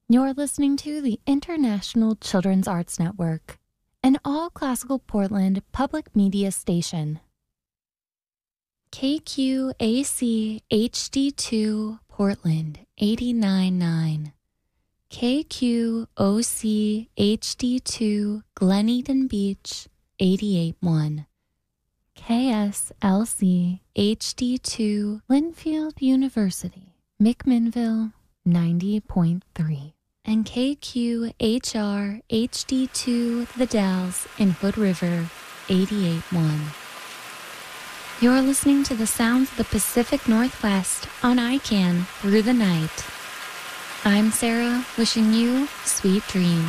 You're listening to the International Children's Arts Network, an all-classical Portland public media station. KQAC HD2 Portland 89.9. KQOC HD2 Glen Eden Beach 88.1. KSLC HD2 Linfield University McMinnville 90.3. And KQHR HD2 The Dalles in Hood River 88.1. You're listening to the sounds of the Pacific Northwest on ICANN through the night. I'm Sarah, wishing you sweet dreams.